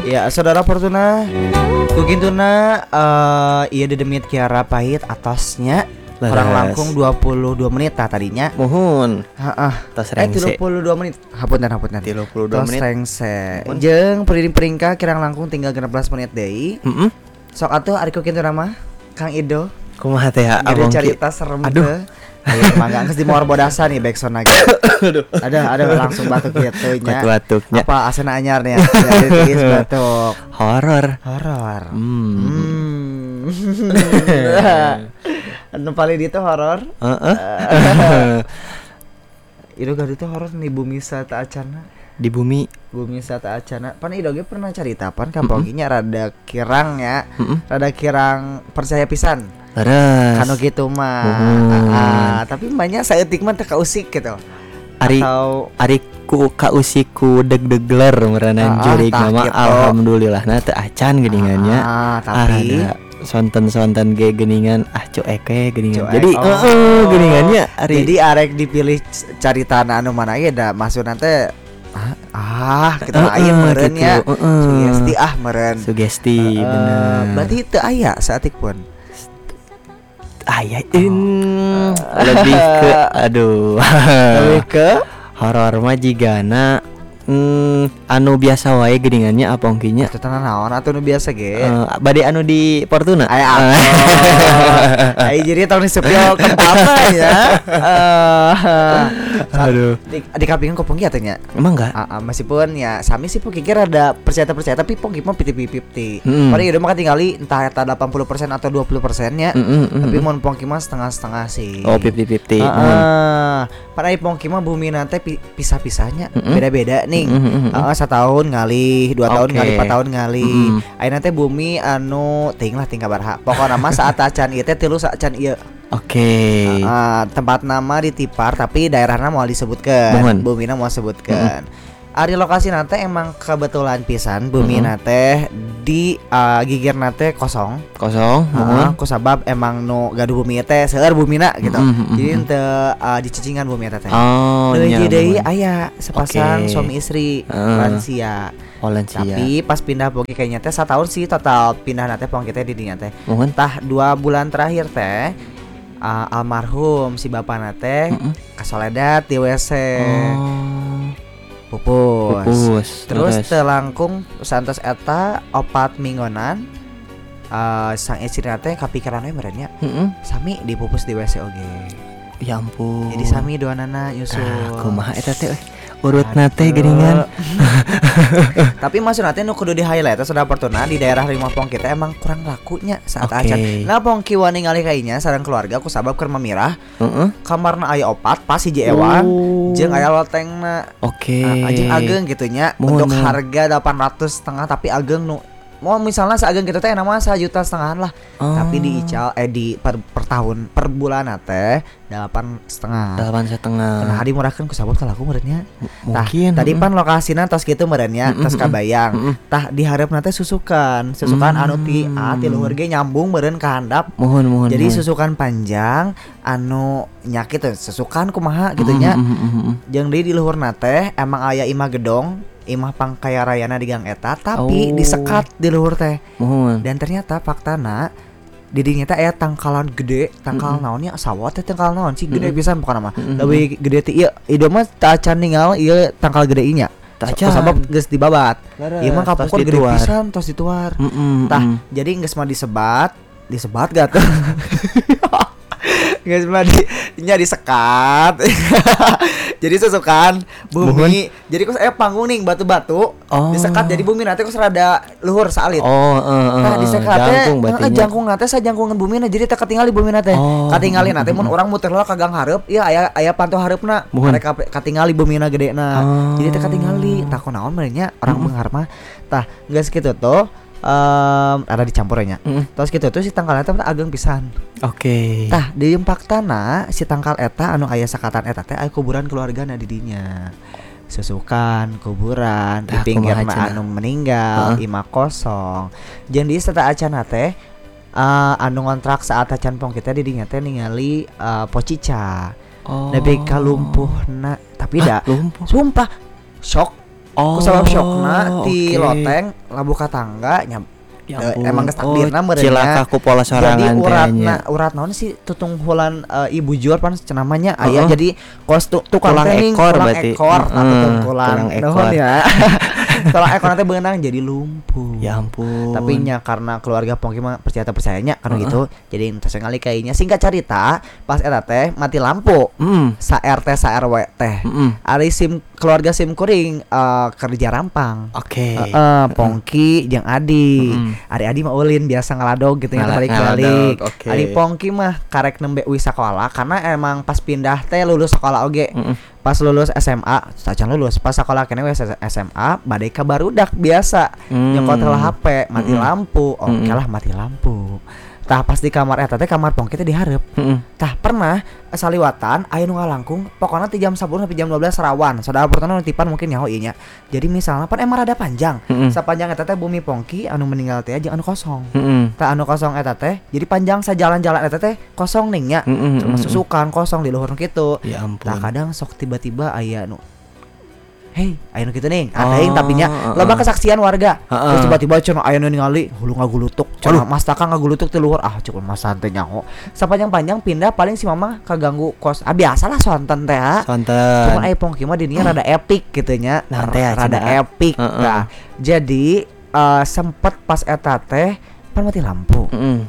Ya, saudara Fortuna, kugintuna iya dedemit Kiara pahit atasnya kurang langkung 22 menit tadinya. Mohon. Heeh. Tos rengse. 32 menit. Hapunten 32 tos menit. rengse. Jeung peringka kirang langkung tinggal 16 menit deui. Sok atuh ari kugintuna mah Kang Ido. Kumaha teh Jadi abang cerita serem Aduh. teh. Ayo mangga geus di Mawar Bodasa nih backsound lagi. Ada langsung batuk kitu nya. Batuk-batuknya. Apa asana anyar nih ya? Jadi tiis batuk. Horor. Anu paling itu horor. Itu gak itu horor nih Bumi Sata Acana. Di bumi. Bumi Sata Acana. Pan Ido ge pernah carita pan kampoginya rada kirang ya. Rada kirang percaya pisan. Leres. Kanu gitu mah. Tapi banyak saeutik mah teu kausik gitu. Atau Ari ku kausiku deg-degler meureunna jurig nama gitu. alhamdulillah na teu acan geuningannya. Tapi ada sonten-sonten ge geuningan cuek we geuningan. Cuek. Jadi geuningannya ari. Jadi arek dipilih caritana anu mana ge da maksudna teh kita lain meureun gitu. ya. Sugesti meureun. Sugesti bener. Berarti teu aya saeutik pun. Lebih ke Lebih ke horor mah jigana anu biasa wae geuningannya apongkinya. itu tenan naon atuh nu biasa ge. Bade anu di Fortuna. Ai jadi tahun sepio keempat ya. Aduh. Di kapingan ku Pongki atuh nya. Emang enggak? Meskipun ya sami sih Pongki kira ada percaya tapi Pongki mah 50-50. Paling udah mah tinggali entah eta 80% atau 20% nya. Tapi mun Pongki mah setengah-setengah sih. Oh, 50-50. Pada Pongki mah bumi nanti pisah-pisahnya beda-beda nih. Setahun ngalih, 2 tahun ngalih, 4 tahun ngalih. Ayeuna teh bumi anu tinggal baraha. Pokokna mah saat acan ieu teh tilu sacan ieu. Oke. Tempat nama ditipar tapi daerahna mau disebutkeun. Bumina mau sebutkeun. Ari lokasi nate emang kebetulan pisan bumi nate di gigir nate kosong. Ku sabab emang nu gaduh bumi teh seueur bumina gitu. Jadi teu dicicingan bumi teh. Leuwih deui aya sepasang suami istri lansia. Tapi pas pindah Pongki kayaknya teh 1 tahun sih total pindah nate Pongki teh di dinya teh. Entah 2 bulan terakhir teh almarhum si bapak nate kasoledat di WC. Pupus. Terus telangkung santos eta 4 minggonan sang istri nate kapikiran we meureun nya. Sami dipupus di WC oge. Ya ampun. Jadi sami doanana nyusul. Kumaha eta teh urut nate geuningan. Tapi maksud nate nu kudu di highlight saudara Fortuna di daerah Rimah Pongki teh emang kurang lakunya saat acan. Nah Pongki wani ngali kainya sareng keluarga ku sabab keur mamirah. Kamarna aya 4 pas hiji ewang jeung aya lotengna. Jeung ageng gitu nya. Untuk harga 800 tapi ageng nu mau misalnya seageng gitu teh nama 1,5 juta lah. Tapi diical per tahun per bulan teh 8,5. Nah dimurahkeun ku sabab teh laku meureunnya. Mungkin tadi pan lokasina tos kitu meureunnya tos kabayang. Tah dihareupeuna teh susukan anu ti luhur ge nyambung meureun ka handap. Jadi susukan panjang anu nya kitu susukan kumaha gitu nya. Jeung di luhurna teh emang aya imah gedong. Imah pangkaya rayana di gang eta tapi disekat di luhur teh. Dan ternyata faktana di dinya teh aya tangkalan gede, tangkal naonnya sawat teh tangkal naon sih gede pisan pokona mah. Leuwih gede ti ieu ieu mah teu acan ninggal ieu tangkal gede nya. Sabab geus dibabat. Ieu mah kapukul gede pisan tos dituar. Tah jadi geus mah disebat gak tuh. Geus mah disekat. Jadi susukan bumi. Jadi kos panggung ning batu-batu disekat jadi bumi nanti kos rada luhur saalit. Nah disekat teh jangkung teh sajangkungan bumi jadi teh katingali bumi teh. Katingali nanti mun urang muter lah ka gang hareup ieu aya panto hareupna. Mereka katingali bumina gedena. Jadi teh katingali tah kunaon meureun nya orang beunghar mah. Tah geus kitu tuh ada dicampurnya. Terus gitu tuh si tangkal eta ageng pisan. Tah di faktana si tangkal eta anu aya sakatan eta teh aya kuburan keluargana di dinya. Susukan kuburan di pinggir anu meninggal imah kosong. Jeung di serta acana teh anu ngontrak saat acan pong kita di dinya teh ningali pocica. Nepi ka lumpuhna tapi lumpuh. Sumpah shock Kusabab syokna ti oke. loteng labu ka tangga nya. Ya ampun. Emang geus takdirna meureunnya. Cilaka ku pola sorangan Jadi teh nya. urat naon sih tutung hulan ibu jual pan cenamanya aya jadi kos tukang Tulang teh ekor tulang berarti. ekor tutung Tulang ekor. naon ya. Tulang ekor teh beunang jadi lumpuh. Ya ampun. Tapi nya karena keluarga Pongki mah percayanya kan gitu. Jadi teu ngali kayaknya singkat cerita pas eta teh mati lampu. Sa RT sa RW teh. Ari keluarga sim kuring kerja rampang. Oke. Pongki jeung Adi. Adi mah ulin biasa ngaladog gitu ya balik-balik. Okay. Adi Pongki mah karek nembe wi sakola karena emang pas pindah teh lulus sekolah oge. Pas lulus SMA, sacan lulus pas sekolah kene we SMA bade ka barudak biasa. Nyokot heula HP, mati lampu. Oke lah mati lampu. Tah pas di kamar eta teh kamar Pongki teh dihareup. Tah pernah saliwatan aya nu ngalangkung pokona ti jam 10 sampai jam 12 rawan. Saudara pertama nitipan mungkin nyaho ieu nya. Jadi misalnya pan emang rada panjang. Sapanjang eta teh bumi Pongki anu meninggal teh jeung anu kosong. Tah anu kosong eta teh jadi panjang sajalan-jalan eta teh kosong ning nya. Terus susukan kosong di luhur kitu. Ya ampun. Tah kadang sok tiba-tiba aya nu hei, aya nu kitu ning. Aing tapi nya loba kesaksian warga. Terus tiba-tiba cenah aya nu ningali hulu ngagulutuk. Cenah mas taka ngagulutuk ti luhur. Cukup mas santai nyaho. Sapanjang-panjang pindah paling si mama kaganggu kos. Biasalah sonten teh. Sonten. Cuma aya Pongki mah dinya rada epic kitu nya. Rada epic. Nah, jadi sempet pas eta teh pan mati lampu.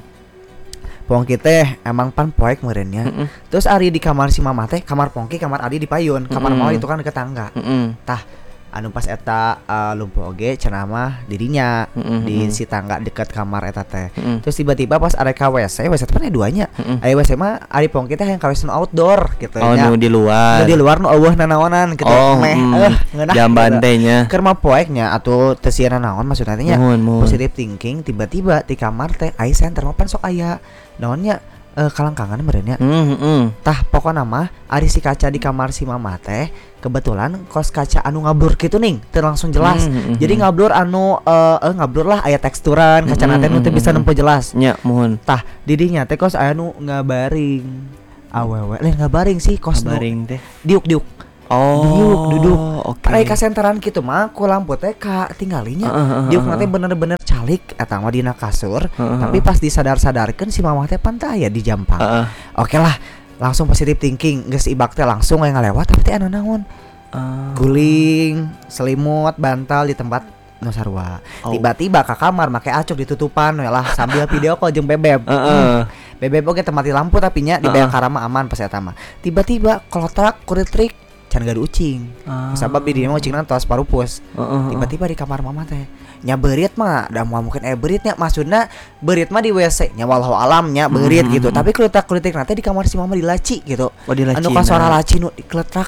Pongki teh emang pan poek meureunnya. Terus ari di kamar si mama teh, kamar Pongki, kamar Adi dipayun. Kamar mama itu kan deket tangga. Tah anu pas eta lumpuh oge cenah mah dirinya di si tangga deket kamar eta teh. Terus tiba-tiba pas arek ka WC teh pan aya duanya. Aya WC mah ari Pongki teh yang ka WC outdoor gitu nya. Nu di luar. Nu di luar nu eueuh nanaonan gitu. Ngeunah jamban teh nya. Keur mah poek nya atuh teu sieun naon maksudna teh nya. Positive thinking tiba-tiba di kamar teh aya center mah pan sok aya naonnya kalangkangan meureunnya. Tah pokona mah ari si kaca di kamar si mama teh kebetulan kos kaca anu ngablur kitu ning teu langsung jelas. Jadi ngablur anu ngablur lah aya teksturan kacana teh nu teu bisa nempo jelas. Nya mohon. Tah di dinya teh kos aya nu ngabaring. Awewe lain ngabaring sih kos ngabaring teh. Diuk. Duduk. Aya ka senteran kitu mah ku lampu teh ka tinggalinya. Diuk nanti bener-bener calik eta mah dina kasur. Tapi pas disadar-sadarkeun si mamah teh pan teh aya di jampang. Oke lah, langsung positive thinking, geus ibak teh langsung aya ngalewat tapi teh anu naon. Guling, selimut, bantal di tempat nu sarua. Tiba-tiba ka kamar make acuk ditutupan we lah sambil video call jeung Bebeb. Bebeb oge teu mati lampu tapi nya di Bayangkara mah aman pas eta mah. Tiba-tiba klotak kuritrik can gaduh ucing. Sabab di dieu mah ucingna tos parupus. Tiba-tiba di kamar mama teh nya beurit mah da mungkin beurit nya maksudna beurit mah di WC nya wallahu alam nya beurit gitu. Tapi kletak-kletik nanti di kamar si mama dilaci gitu. Anu ka suara laci nu dikletak.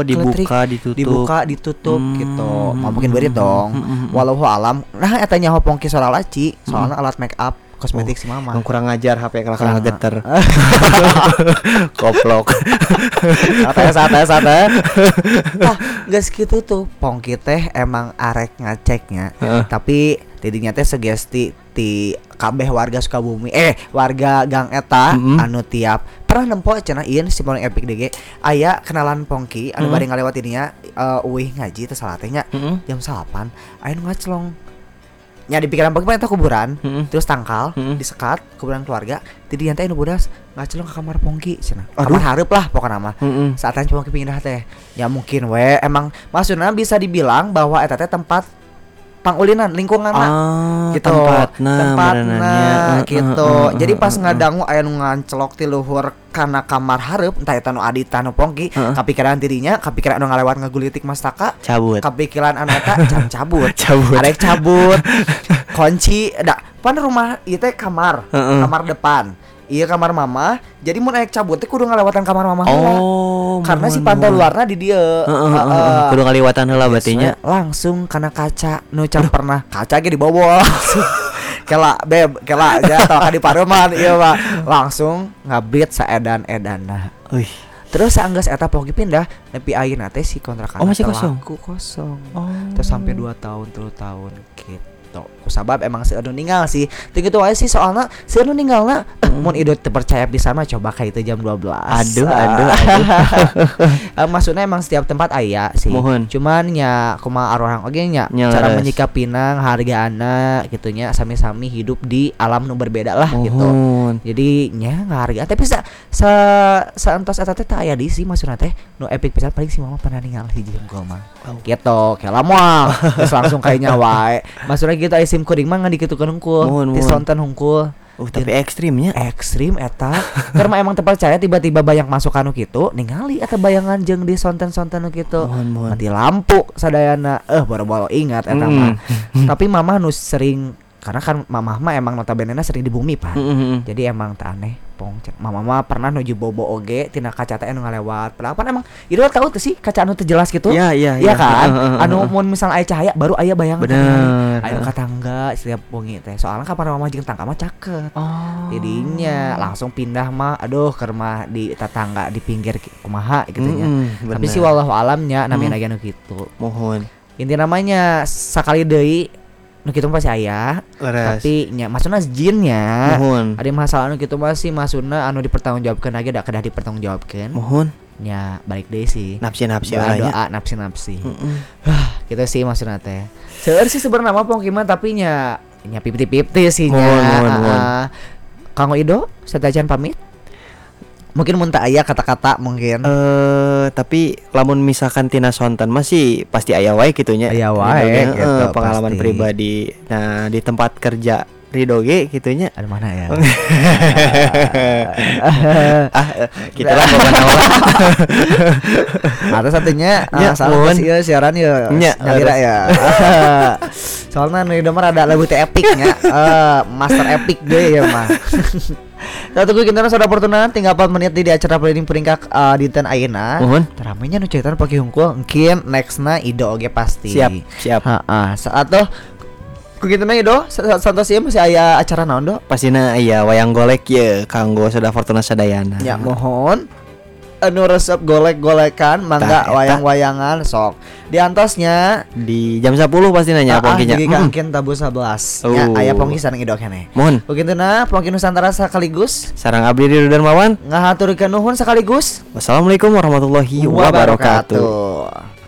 Dibuka ditutup gitu. Mungkin beurit dong. Wallahu alam. Nah eta nya Pongki suara laci soalna alat make up kosmetik si mama. Kurang ngajar HP kelakar geter. Koplok. Santai. Geus kitu tuh Pongki teh emang arek ngeceknya. Tapi tidinya teh sugesti ti kabeh warga Sukabumi warga Gang eta anu tiap pernah nempo cenah ieun si paling epic DG aya kenalan Pongki anu bari ngalewat ininya uih ngaji teh salat teh nya jam 8 aya nu ngaclong nya di pikiran Pongki eta kuburan terus tangkal disekat kuburan keluarga tidinya teh nu budas ngacelong ke kamar Pongki cenah kamar hareup lah pokona mah saatan Pongki pindah teh ya mungkin we emang maksudna bisa dibilang bahwa eta teh tempat pangulinan lingkungan gitu tempatna gitu jadi pas ngadangu aya nu ngancelok ti luhur kana kamar hareup entah eta nu Adita nu Pongki kapikiran dirinya kapikiran anu ngalewat ngagulitik mastaka cabut kapikiran anu eta cabut arek cabut kunci da pan rumah ieu teh kamar depan iya kamar mama jadi mun aek cabut teh kudu ngalewatan kamar mama heula karena si pantai luarna di dieu kudu ngaliwatan heula batinya langsung kana kaca nu can pernah kaca ge dibawa kela beb kela jatuh ka di pareuman ieu mah langsung ngabrit saedan-edanna terus saenggeus eta Pongki pindah nepi ayeuna teh si kontrakan masih kosong terus sampai 2 tahun 3 tahun gitu gitu. Kusabab emang si anu ninggal sih. Teu kitu wae sih soalna si anu ninggalna mun ido teu percaya pisan mah coba ka itu jam 12. Aduh. Maksudnya emang setiap tempat aya sih. Cuman nya kumaha arwah oge nya cara menyikapina hargaana gitu nya sami-sami hidup di alam nu berbeda lah gitu. Jadi nya ngahargaan tapi saentos eta teh aya di sih maksudna teh nu epic pisan paling si mama pernah ninggal hiji unggul mah. Gitu, kela moal terus langsung kayaknya wae. Maksudnya gitu aya sim kuring mah ngandikitukeun hungkul, disonten hungkul. Tapi ekstrim eta karena emang terpercaya tiba-tiba bayang masuk anu kitu ningali eta bayangan jeung di sonten-sonten nu kitu mati lampu sadayana boro-boro ingat eta mah. Tapi mamah nu sering karena kan mamah mah emang notabene sering di bumi pan. Jadi emang teu aneh pong mamah mah pernah nuju bobo oge tina kaca teh anu ngalewat. Padahal pan emang ieu tahu teh sih kaca anu teu jelas gitu. Iya kan? Anu mun misal aya cahaya baru aya bayangan. Aya ka tangga setiap wengi teh. Soalnya kapan mamah jeung tangga mah caket. Jadinya langsung pindah mah aduh keur mah di tetangga di pinggir kumaha gitu nya. Tapi sih wallahu alamnya namina anu kitu. Mohon. Inti namanya sakali deui nu kitu pasti aya. Tapi nya maksudna jinnya ada masalah nu kitu masih maksudna anu dipertanggungjawabkeun lagi da kedah dipertanggungjawabkeun. Mohon. Nya balik deui sih. Nafsi-nafsi doa nafsi-nafsi. Gitu sih maksudna teh. Seueur sih sebenarnya mah pong kiman tapi nya 50-50 sih nya. Kang Ido satajan pamit. Mungkin mun teu aya kata-kata mungkin. Tapi lamun misalkan tina sonten masih pasti aya wae kitu nya. Aya wae gitu, pengalaman pasti. Pribadi. Nah, di tempat kerja Ridho ge kitu nya. Ada mana ya? Kita lah bukan awal. Ada satunya salah sih siaran ya. Ngira ya. Soalnya Ridho mah rada lagu teh epic nya. Master epic deh ya mah. Tunggu kita sudah pertunan tinggal 4 menit di acara planning peringkat dinten ayeuna. Teramenya nu ceritaan pagi hungkul mungkin nextna Ido oge pasti. Siap. Saat tuh kukitu mah Ido santos ieu masih aya acara naon do? Pastina aya wayang golek ye kanggo Sada Fortuna sadayana. Ya mohon anu resep golek-golekan mangga wayang-wayangan sok. Diantosnya di jam 10 pasti nanya pongkinya. Di Kangkin Tabu 11. Nya aya pongki sareng Ido keneh. Mohon. Begituna pongki Nusantara sakaligus sareng abdi Ridho Darmawan ngahaturkeun nuhun sakaligus. Wassalamualaikum warahmatullahi wabarakatuh.